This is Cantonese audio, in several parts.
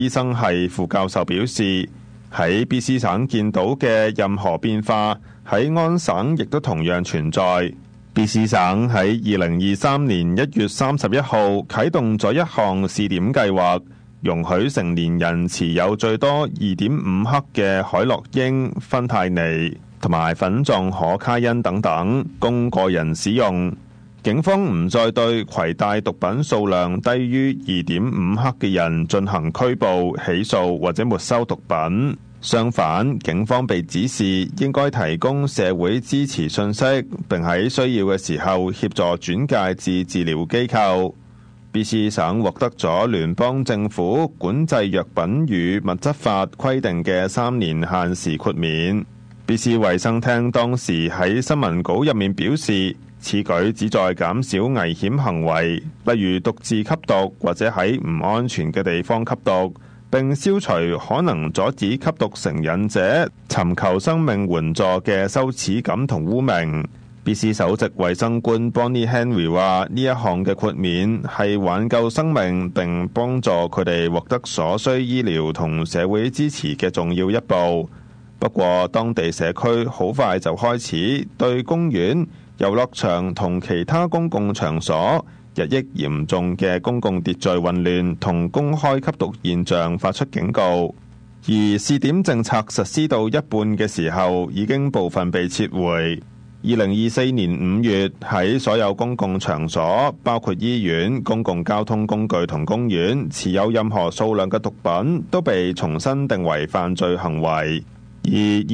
醫生系副教授表示，喺 BC 省見到嘅任何變化，喺安省亦都同樣存在。BC 省喺2023年1月31號啟動咗一項試點計劃，容許成年人持有最多 2.5 克嘅海洛英、芬太尼同埋粉狀可卡因等等供個人使用。警方唔再對攜帶毒品數量低於 2.5 克嘅人進行拘捕、起訴或者沒收毒品。相反，警方被指示應該提供社會支持信息，並喺需要嘅時候協助轉介至治療機構。BC 省獲得咗聯邦政府管制藥品與物質法規定嘅3年限時豁免。BC 衛生廳當時喺新聞稿入面表示，此舉旨在減少危險行為，例如獨自吸毒或者喺唔安全嘅地方吸毒，並消除可能阻止吸毒成癮者尋求生命援助嘅羞恥感同污名。BC 首席衛生官 Bonnie Henry 話：呢一項嘅豁免係挽救生命並幫助佢哋獲得所需醫療同社會支持嘅重要一步。不過，當地社區好快就開始對公園、遊樂場同其他公共場所日益嚴重嘅公共秩序混亂同公開吸毒現象發出警告，而試點政策實施到一半嘅時候，已經部分被撤回。2024年5月，喺所有公共場所，包括醫院、公共交通工具同公園，持有任何數量嘅毒品都被重新定為犯罪行為。而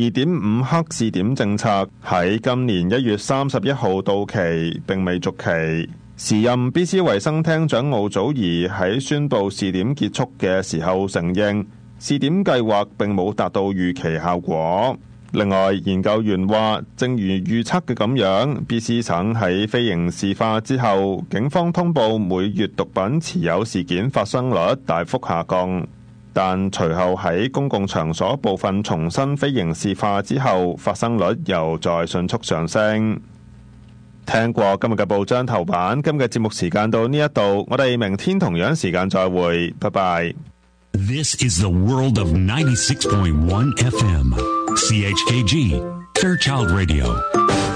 2.5 克試點政策喺今年1月31號到期，並未續期。時任 BC 衛生廳長奧祖兒喺宣布試點結束嘅時候承認，試點計劃並冇達到預期效果。另外，研究員話，正如預測嘅咁樣 ，BC 省喺非刑事化之後，警方通報每月毒品持有事件發生率大幅下降，但隨後喺公共場所部分重新非刑事化之後，發生率又再迅速上升。聽過今日嘅報章頭版，今日嘅節目時間到呢一度，我哋明天同樣時間再會，拜拜。 This is the world of 96.1 FM, CHKG, Fairchild Radio.